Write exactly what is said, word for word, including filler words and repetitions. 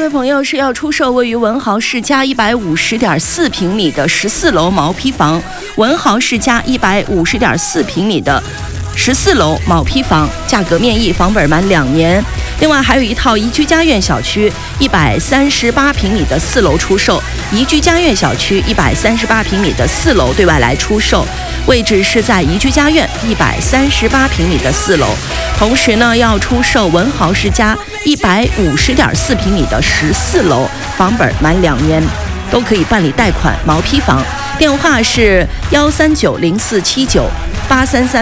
位朋友是要出售位于文豪世家一百五十点四平米的十四楼毛坯房，文豪世家一百五十点四平米的十四楼毛坯房，价格面议，房本满两年。另外还有一套宜居家苑小区一百三十八平米的四楼出售，宜居家苑小区一百三十八平米的四楼对外来出售，位置是在宜居家苑一百三十八平米的四楼。同时呢，要出售文豪世家一百五十点四平米的十四楼，房本满两年，都可以办理贷款毛坯房。电话是幺三九零四七九八三三。